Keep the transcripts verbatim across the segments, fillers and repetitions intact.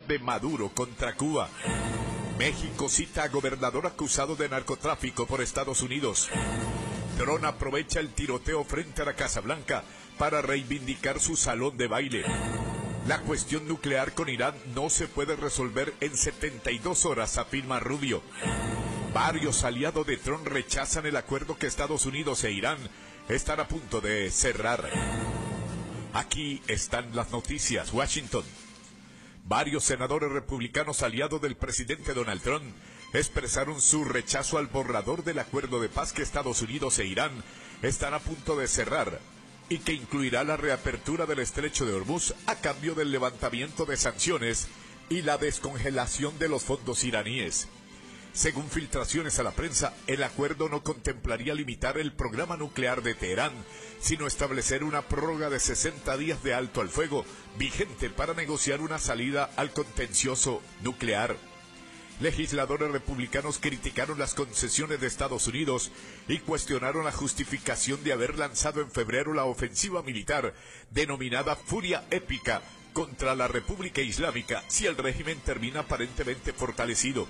de Maduro contra Cuba. México cita a gobernador acusado de narcotráfico por Estados Unidos. Trump aprovecha el tiroteo frente a la Casa Blanca para reivindicar su salón de baile. La cuestión nuclear con Irán no se puede resolver en setenta y dos horas, afirma Rubio. Varios aliados de Trump rechazan el acuerdo que Estados Unidos e Irán están a punto de cerrar. Aquí están las noticias. Washington. Varios senadores republicanos aliados del presidente Donald Trump expresaron su rechazo al borrador del acuerdo de paz que Estados Unidos e Irán están a punto de cerrar y que incluirá la reapertura del estrecho de Hormuz a cambio del levantamiento de sanciones y la descongelación de los fondos iraníes. Según filtraciones a la prensa, el acuerdo no contemplaría limitar el programa nuclear de Teherán, sino establecer una prórroga de sesenta días de alto al fuego vigente para negociar una salida al contencioso nuclear. Legisladores republicanos criticaron las concesiones de Estados Unidos y cuestionaron la justificación de haber lanzado en febrero la ofensiva militar denominada Furia Épica contra la República Islámica si el régimen termina aparentemente fortalecido.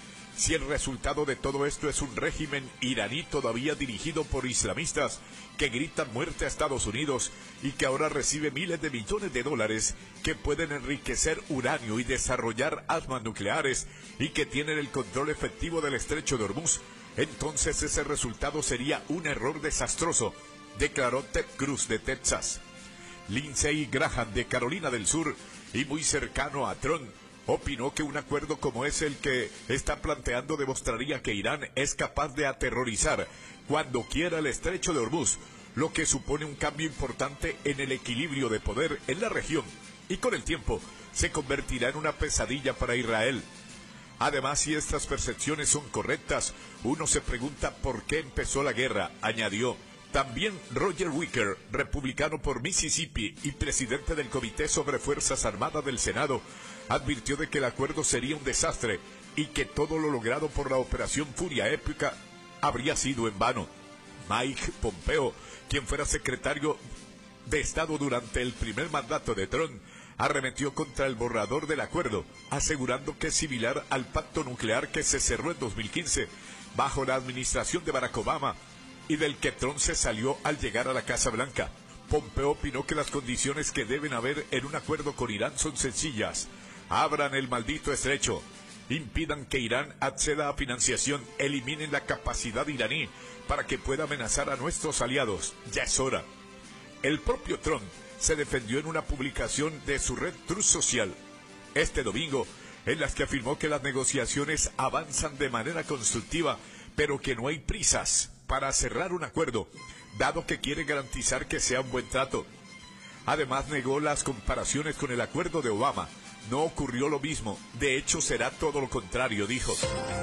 Si el resultado de todo esto es un régimen iraní todavía dirigido por islamistas que gritan muerte a Estados Unidos y que ahora recibe miles de millones de dólares que pueden enriquecer uranio y desarrollar armas nucleares y que tienen el control efectivo del estrecho de Hormuz, entonces ese resultado sería un error desastroso, declaró Ted Cruz de Texas. Lindsey Graham de Carolina del Sur y muy cercano a Trump, opinó que un acuerdo como es el que está planteando demostraría que Irán es capaz de aterrorizar cuando quiera el estrecho de Hormuz, lo que supone un cambio importante en el equilibrio de poder en la región y con el tiempo se convertirá en una pesadilla para Israel. Además, si estas percepciones son correctas, uno se pregunta por qué empezó la guerra, añadió. También Roger Wicker, republicano por Mississippi y presidente del Comité sobre Fuerzas Armadas del Senado, advirtió de que el acuerdo sería un desastre y que todo lo logrado por la Operación Furia Épica habría sido en vano. Mike Pompeo, quien fuera secretario de Estado durante el primer mandato de Trump, arremetió contra el borrador del acuerdo, asegurando que es similar al pacto nuclear que se cerró en dos mil quince bajo la administración de Barack Obama y del que Trump se salió al llegar a la Casa Blanca. Pompeo opinó que las condiciones que deben haber en un acuerdo con Irán son sencillas. Abran el maldito estrecho, impidan que Irán acceda a financiación, eliminen la capacidad iraní para que pueda amenazar a nuestros aliados. Ya es hora. El propio Trump se defendió en una publicación de su red Truth Social este domingo, en las que afirmó que las negociaciones avanzan de manera constructiva, pero que no hay prisas para cerrar un acuerdo, dado que quiere garantizar que sea un buen trato. Además, negó las comparaciones con el acuerdo de Obama. No ocurrió lo mismo, de hecho será todo lo contrario, dijo.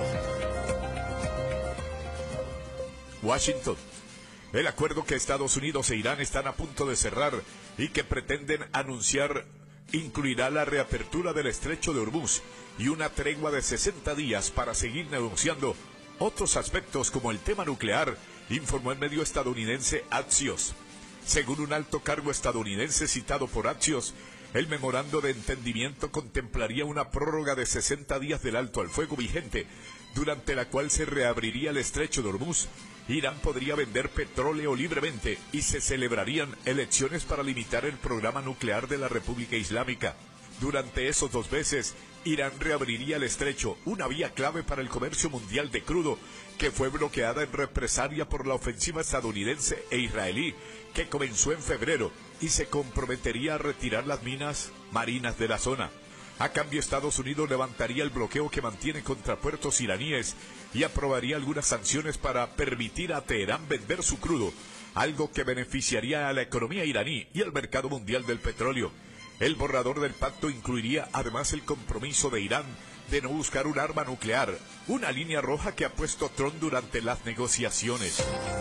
Washington. El acuerdo que Estados Unidos e Irán están a punto de cerrar y que pretenden anunciar incluirá la reapertura del estrecho de Hormuz y una tregua de sesenta días para seguir negociando otros aspectos como el tema nuclear, informó el medio estadounidense Axios. Según un alto cargo estadounidense citado por Axios, el memorando de entendimiento contemplaría una prórroga de sesenta días del alto al fuego vigente, durante la cual se reabriría el estrecho de Hormuz. Irán podría vender petróleo libremente y se celebrarían elecciones para limitar el programa nuclear de la República Islámica. Durante esos dos meses, Irán reabriría el estrecho, una vía clave para el comercio mundial de crudo, que fue bloqueada en represalia por la ofensiva estadounidense e israelí, que comenzó en febrero, y se comprometería a retirar las minas marinas de la zona. A cambio, Estados Unidos levantaría el bloqueo que mantiene contra puertos iraníes y aprobaría algunas sanciones para permitir a Teherán vender su crudo, algo que beneficiaría a la economía iraní y al mercado mundial del petróleo. El borrador del pacto incluiría además el compromiso de Irán de no buscar un arma nuclear, una línea roja que ha puesto Trump durante las negociaciones.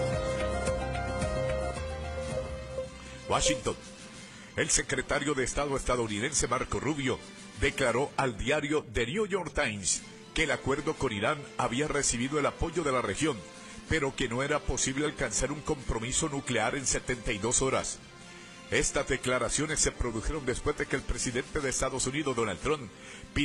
Washington. El secretario de Estado estadounidense Marco Rubio declaró al diario The New York Times que el acuerdo con Irán había recibido el apoyo de la región, pero que no era posible alcanzar un compromiso nuclear en setenta y dos horas. Estas declaraciones se produjeron después de que el presidente de Estados Unidos, Donald Trump,